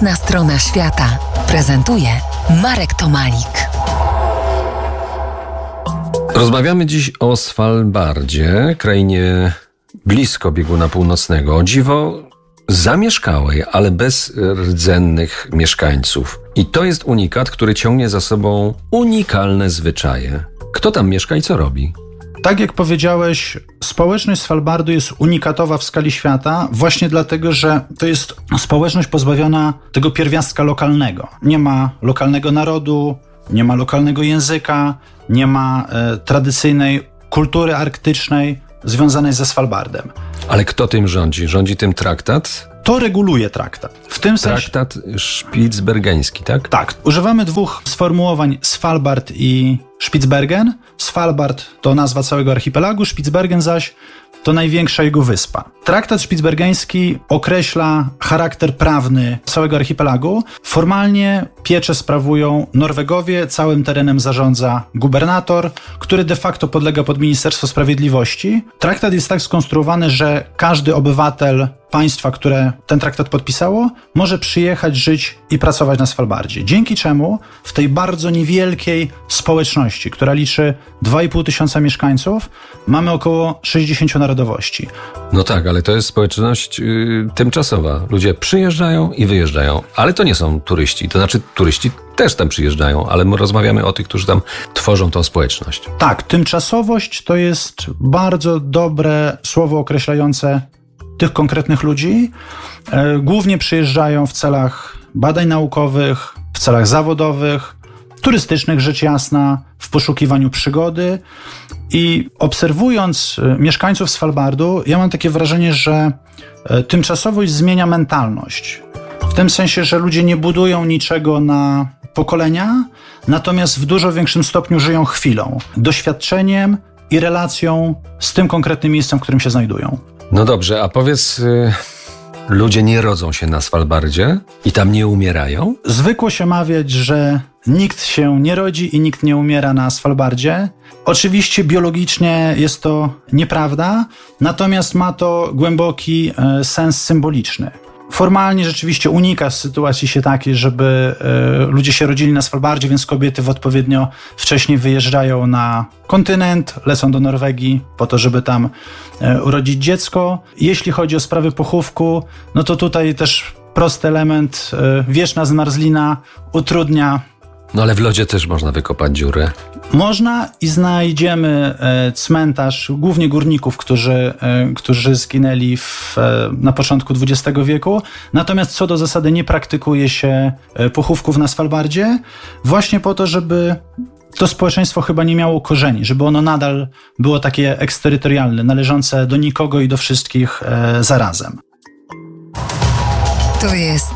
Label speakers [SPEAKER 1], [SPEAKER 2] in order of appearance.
[SPEAKER 1] Mroczna strona świata prezentuje Marek Tomalik.
[SPEAKER 2] Rozmawiamy dziś o Svalbardzie, krainie blisko bieguna północnego. O dziwo zamieszkałej, ale bez rdzennych mieszkańców. I to jest unikat, który ciągnie za sobą unikalne zwyczaje. Kto tam mieszka i co robi?
[SPEAKER 3] Tak jak powiedziałeś, społeczność Svalbardu jest unikatowa w skali świata właśnie dlatego, że to jest społeczność pozbawiona tego pierwiastka lokalnego. Nie ma lokalnego narodu, nie ma lokalnego języka, nie ma tradycyjnej kultury arktycznej związanej ze Svalbardem.
[SPEAKER 2] Ale kto tym rządzi? Rządzi tym traktat?
[SPEAKER 3] To reguluje traktat. W tym sensie...
[SPEAKER 2] Traktat szpicbergeński, tak?
[SPEAKER 3] Tak. Używamy dwóch sformułowań Svalbard i Spitsbergen. Svalbard to nazwa całego archipelagu, Spitsbergen zaś to największa jego wyspa. Traktat szpicbergeński określa charakter prawny całego archipelagu. Formalnie pieczę sprawują Norwegowie, całym terenem zarządza gubernator, który de facto podlega pod Ministerstwo Sprawiedliwości. Traktat jest tak skonstruowany, że każdy obywatel państwa, które ten traktat podpisało, może przyjechać, żyć i pracować na Svalbardzie. Dzięki czemu w tej bardzo niewielkiej społeczności, która liczy 2,5 tysiąca mieszkańców, mamy około 60 narodowości.
[SPEAKER 2] No tak, ale to jest społeczność tymczasowa. Ludzie przyjeżdżają i wyjeżdżają, ale to nie są turyści. To znaczy turyści też tam przyjeżdżają, ale my rozmawiamy o tych, którzy tam tworzą tą społeczność.
[SPEAKER 3] Tak, tymczasowość to jest bardzo dobre słowo określające tych konkretnych ludzi. Głównie przyjeżdżają w celach badań naukowych, w celach zawodowych, turystycznych rzecz jasna, w poszukiwaniu przygody. I obserwując mieszkańców Svalbardu, ja mam takie wrażenie, że tymczasowość zmienia mentalność. W tym sensie, że ludzie nie budują niczego na pokolenia, natomiast w dużo większym stopniu żyją chwilą, doświadczeniem i relacją z tym konkretnym miejscem, w którym się znajdują.
[SPEAKER 2] No dobrze, a powiedz, ludzie nie rodzą się na Svalbardzie i tam nie umierają?
[SPEAKER 3] Zwykło się mawiać, że nikt się nie rodzi i nikt nie umiera na Svalbardzie. Oczywiście biologicznie jest to nieprawda, natomiast ma to głęboki sens symboliczny. Formalnie rzeczywiście unika sytuacji się takiej, żeby ludzie się rodzili na Svalbardzie, więc kobiety odpowiednio wcześniej wyjeżdżają na kontynent, lecą do Norwegii po to, żeby tam urodzić dziecko. Jeśli chodzi o sprawy pochówku, no to tutaj też prosty element, wieczna zmarzlina utrudnia.
[SPEAKER 2] No ale w lodzie też można wykopać dziurę.
[SPEAKER 3] Można i znajdziemy cmentarz głównie górników, którzy zginęli na początku XX wieku. Natomiast co do zasady nie praktykuje się pochówków na Svalbardzie, właśnie po to, żeby to społeczeństwo chyba nie miało korzeni, żeby ono nadal było takie eksterytorialne, należące do nikogo i do wszystkich zarazem.
[SPEAKER 1] To jest